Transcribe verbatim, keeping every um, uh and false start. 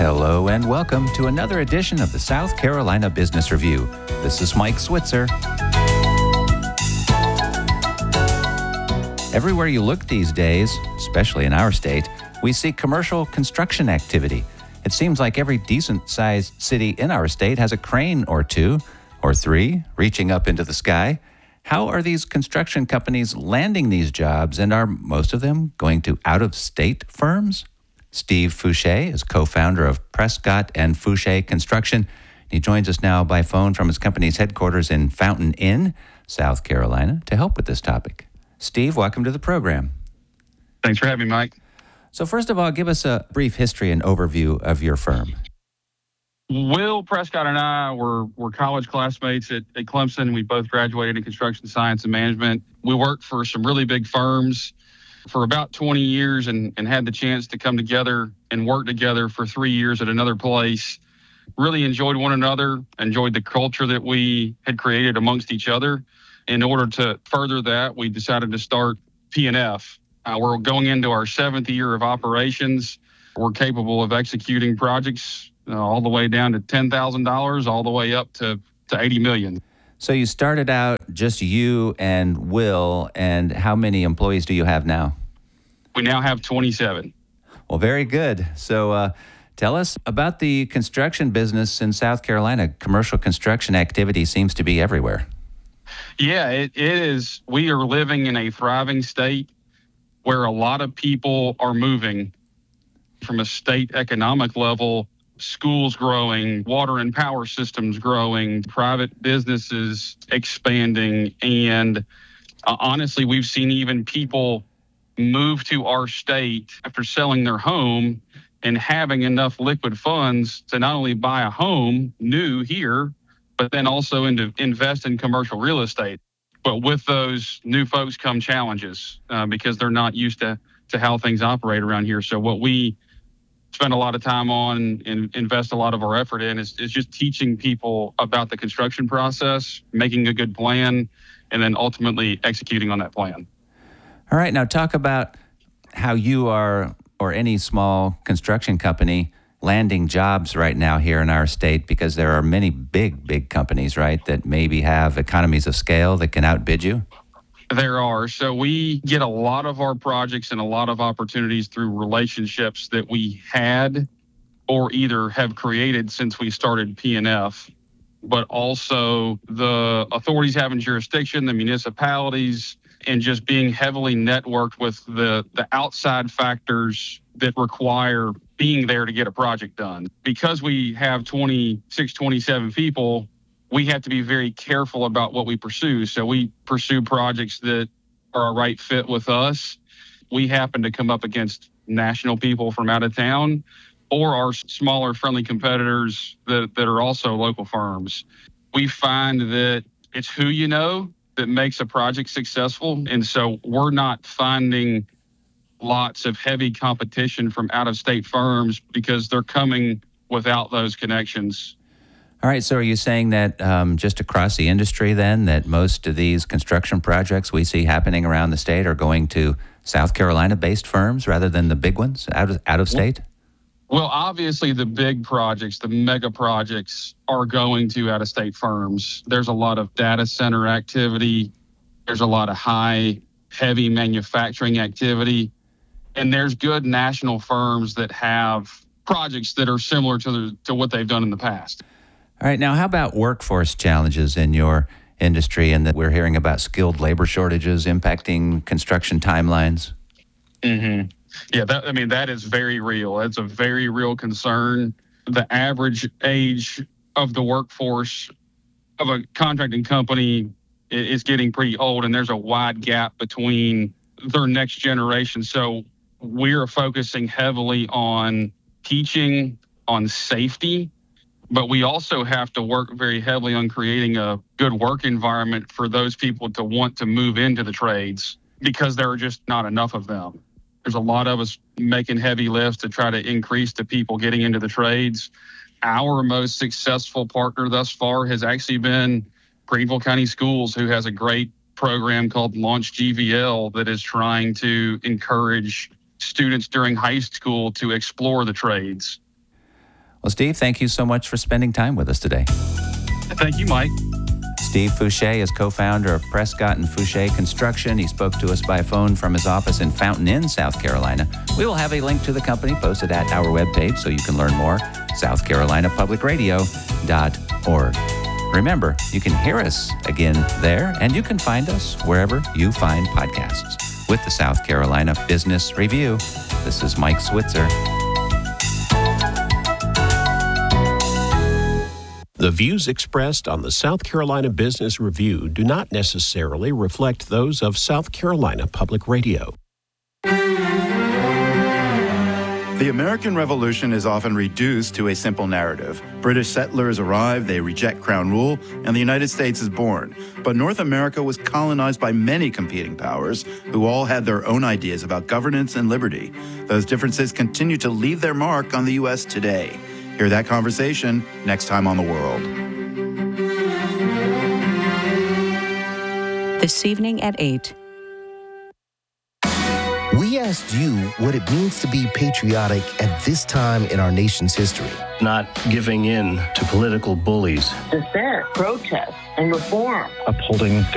Hello and welcome to another edition of the South Carolina Business Review. This is Mike Switzer. Everywhere you look these days, especially in our state, we see commercial construction activity. It seems like every decent-sized city in our state has a crane or two, or three, reaching up into the sky. How are these construction companies landing these jobs, and are most of them going to out-of-state firms? Steve Fouché is co-founder of Prescott and Fouché Construction. He joins us now by phone from his company's headquarters in Fountain Inn, South Carolina, to help with this topic. Steve, welcome to the program. Thanks for having me, Mike. So first of all, give us a brief history and overview of your firm. Will Prescott and I were, were college classmates at, at Clemson. We both graduated in construction science and management. We worked for some really big firms for about twenty years and, and had the chance to come together and work together for three years at another place. Really enjoyed one another, enjoyed the culture that we had created amongst each other. In order to further that, we decided to start P and F. Uh, we're going into our seventh year of operations. We're capable of executing projects uh, all the way down to ten thousand dollars, all the way up to, to eighty million dollars. So you started out just you and Will, and how many employees do you have now? We now have twenty-seven. Well, very good. So uh, tell us about the construction business in South Carolina. Commercial construction activity seems to be everywhere. Yeah, it, it is. We are living in a thriving state where a lot of people are moving. From a state economic level, schools growing, water and power systems growing, private businesses expanding, and uh, honestly, we've seen even people move to our state after selling their home and having enough liquid funds to not only buy a home new here, but then also into invest in commercial real estate. But with those new folks come challenges uh, because they're not used to, to how things operate around here. So what we spend a lot of time on and invest a lot of our effort in is, is just teaching people about the construction process, making a good plan, and then ultimately executing on that plan. All right, now talk about how you are, or any small construction company, landing jobs right now here in our state, because there are many big, big companies, right, that maybe have economies of scale that can outbid you? There are. So we get a lot of our projects and a lot of opportunities through relationships that we had or either have created since we started P and F, but also the authorities having jurisdiction, the municipalities, and just being heavily networked with the, the outside factors that require being there to get a project done. Because we have twenty-six, twenty-seven people, we have to be very careful about what we pursue. So we pursue projects that are a right fit with us. We happen to come up against national people from out of town or our smaller friendly competitors that, that are also local firms. We find that it's who you know that makes a project successful. And so we're not finding lots of heavy competition from out-of-state firms because they're coming without those connections. All right, so are you saying that um, just across the industry then, that most of these construction projects we see happening around the state are going to South Carolina-based firms rather than the big ones out of, out of state? Well, obviously the big projects, the mega projects are going to out-of-state firms. There's a lot of data center activity. There's a lot of high, heavy manufacturing activity. And there's good national firms that have projects that are similar to, the, to what they've done in the past. All right, now how about workforce challenges in your industry, and that we're hearing about skilled labor shortages impacting construction timelines? Mm-hmm. Yeah, that, I mean, that is very real. It's a very real concern. The average age of the workforce of a contracting company is getting pretty old, and there's a wide gap between their next generation. So we're focusing heavily on teaching, on safety, but we also have to work very heavily on creating a good work environment for those people to want to move into the trades because there are just not enough of them. There's a lot of us making heavy lifts to try to increase the people getting into the trades. Our most successful partner thus far has actually been Greenville County Schools, who has a great program called Launch G V L that is trying to encourage students during high school to explore the trades. Well, Steve, thank you so much for spending time with us today. Thank you, Mike. Steve Fouché is co-founder of Prescott and Fouché Construction. He spoke to us by phone from his office in Fountain Inn, South Carolina. We will have a link to the company posted at our webpage so you can learn more, south carolina public radio dot org. Remember, you can hear us again there, and you can find us wherever you find podcasts. With the South Carolina Business Review, this is Mike Switzer. The views expressed on the South Carolina Business Review do not necessarily reflect those of South Carolina Public Radio. The American Revolution is often reduced to a simple narrative. British settlers arrive, they reject crown rule, and the United States is born. But North America was colonized by many competing powers who all had their own ideas about governance and liberty. Those differences continue to leave their mark on the U S today. Hear that conversation next time on The World. This evening at eight. We asked you what it means to be patriotic at this time in our nation's history. Not giving in to political bullies. Dissent, protest, and reform. Upholding